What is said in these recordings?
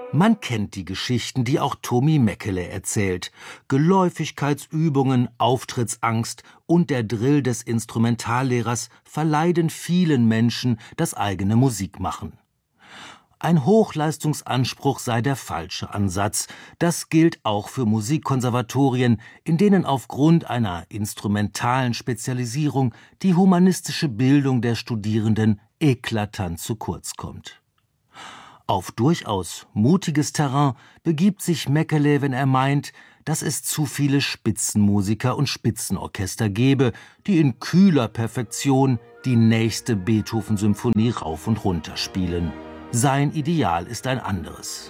Man kennt die Geschichten, die auch Tommy Mäkelä erzählt. Geläufigkeitsübungen, Auftrittsangst und der Drill des Instrumentallehrers verleiden vielen Menschen das eigene Musikmachen. Ein Hochleistungsanspruch sei der falsche Ansatz. Das gilt auch für Musikkonservatorien, in denen aufgrund einer instrumentalen Spezialisierung die humanistische Bildung der Studierenden eklatant zu kurz kommt. Auf durchaus mutiges Terrain begibt sich Mäkelä, wenn er meint, dass es zu viele Spitzenmusiker und Spitzenorchester gebe, die in kühler Perfektion die nächste Beethoven-Symphonie rauf und runter spielen. Sein Ideal ist ein anderes.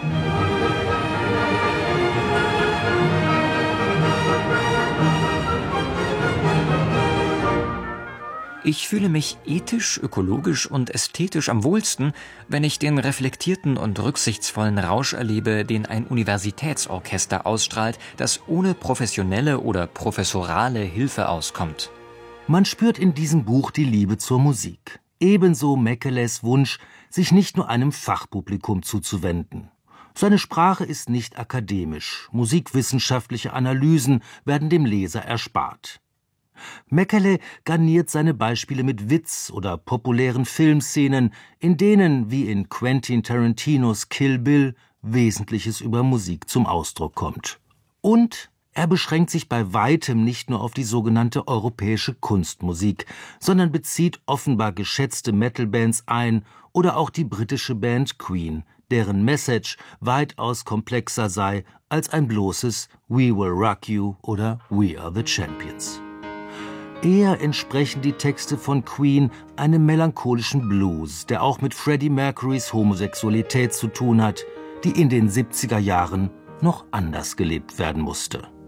Ich fühle mich ethisch, ökologisch und ästhetisch am wohlsten, wenn ich den reflektierten und rücksichtsvollen Rausch erlebe, den ein Universitätsorchester ausstrahlt, das ohne professionelle oder professorale Hilfe auskommt. Man spürt in diesem Buch die Liebe zur Musik. Ebenso Mäkeläs Wunsch, sich nicht nur einem Fachpublikum zuzuwenden. Seine Sprache ist nicht akademisch. Musikwissenschaftliche Analysen werden dem Leser erspart. Mäkelä garniert seine Beispiele mit Witz oder populären Filmszenen, in denen, wie in Quentin Tarantinos Kill Bill, Wesentliches über Musik zum Ausdruck kommt. Und er beschränkt sich bei weitem nicht nur auf die sogenannte europäische Kunstmusik, sondern bezieht offenbar geschätzte Metalbands ein oder auch die britische Band Queen, deren Message weitaus komplexer sei als ein bloßes We Will Rock You oder We Are the Champions. Eher entsprechen die Texte von Queen einem melancholischen Blues, der auch mit Freddie Mercurys Homosexualität zu tun hat, die in den 70er Jahren noch anders gelebt werden musste.